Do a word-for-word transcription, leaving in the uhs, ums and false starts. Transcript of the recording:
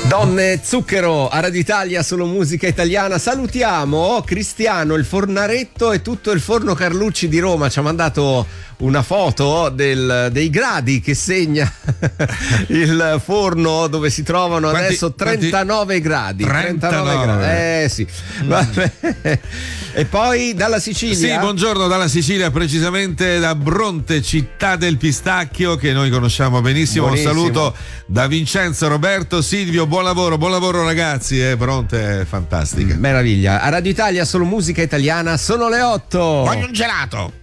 Donne Zucchero a Radio Italia, solo musica italiana. Salutiamo Cristiano, il fornaretto e tutto il forno Carlucci di Roma. Ci ha mandato una foto del, dei gradi che segna il forno dove si trovano quanti, adesso trentanove quanti? gradi. trentanove gradi. Eh sì. Vabbè. E poi dalla Sicilia. Sì, buongiorno dalla Sicilia, precisamente da Bronte, città del pistacchio, che noi conosciamo benissimo. Buonissimo. Un saluto da Vincenzo, Roberto, Silvio, buon lavoro, buon lavoro ragazzi, eh, Bronte è fantastica. Meraviglia. A Radio Italia solo musica italiana, sono le otto. Voglio un gelato.